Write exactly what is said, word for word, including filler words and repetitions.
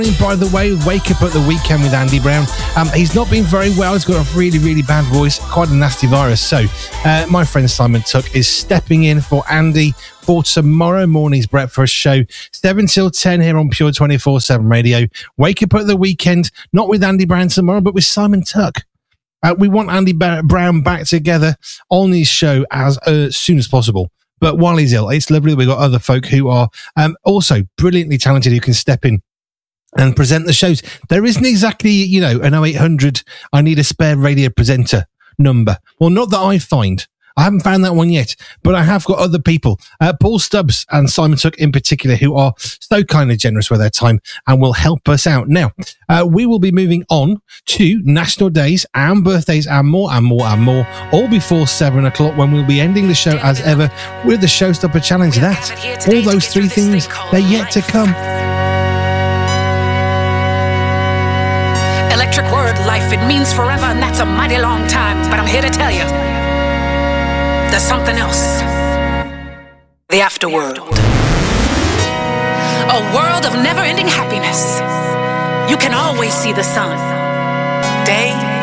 By the way, wake up at the weekend with Andy Brown. Um, he's not been very well. He's got a really, really bad voice, quite a nasty virus. So, uh, my friend Simon Tuck is stepping in for Andy for tomorrow morning's breakfast show, seven till ten here on Pure twenty-four seven Radio. Wake up at the weekend, not with Andy Brown tomorrow, but with Simon Tuck. Uh, we want Andy ba- Brown back together on his show as uh, soon as possible. But while he's ill, it's lovely that we've got other folk who are um, also brilliantly talented who can step in and present the shows. There isn't exactly, you know, an oh eight hundred, I need a spare radio presenter number. Well, not that I find. I haven't found that one yet, but I have got other people, uh, Paul Stubbs and Simon Tuck in particular, who are so kind of generous with their time and will help us out. Now, uh, we will be moving on to national days and birthdays and more and more and more, all before seven o'clock, when we'll be ending the show as ever with the Showstopper Challenge. That, all those three things, they're yet to come. Electric word, life, it means forever, and that's a mighty long time. But I'm here to tell you, there's something else. The afterworld. A world of never-ending happiness. You can always see the sun, day